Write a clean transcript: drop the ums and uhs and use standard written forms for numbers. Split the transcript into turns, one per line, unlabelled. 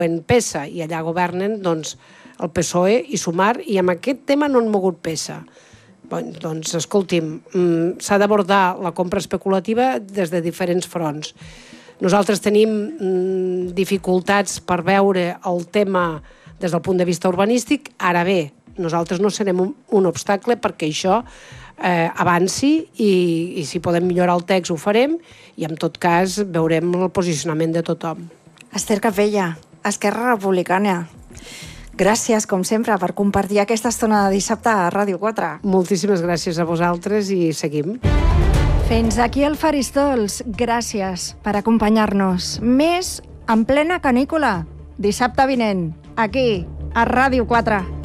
en peça i allà governen doncs, el PSOE i Sumar, i amb aquest tema no han mogut peça. Doncs, escolti'm, s'ha d'abordar la compra especulativa des de diferents fronts. Nosaltres tenim dificultats per veure el tema des del punt de vista urbanístic. Ara bé, nosaltres no serem un obstacle perquè això avanci i si podem millorar el text ho farem i en tot cas veurem el posicionament de tothom.
Esther Capella, Esquerra Republicana. Gràcies, com sempre, per compartir aquesta estona de dissabte a Ràdio 4.
Moltíssimes gràcies a vosaltres i seguim.
Fins aquí el Faristols. Gràcies per acompanyar-nos. Més en plena canícula. Dissabte vinent, aquí, a Ràdio 4.